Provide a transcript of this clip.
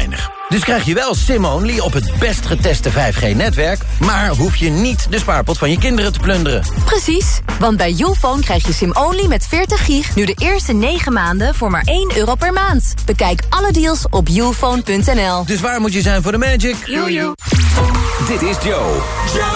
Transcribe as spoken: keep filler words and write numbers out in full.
weinig. Dus krijg je wel SIM-only op het best geteste vijf G-netwerk... maar hoef je niet de spaarpot van je kinderen te plunderen. Precies, want bij Youfone krijg je SIM-only met veertig gig... nu de eerste negen maanden voor maar één euro per maand. Bekijk alle deals op youfone punt n l. Dus waar moet je zijn voor de magic? Joe. Dit is Joe.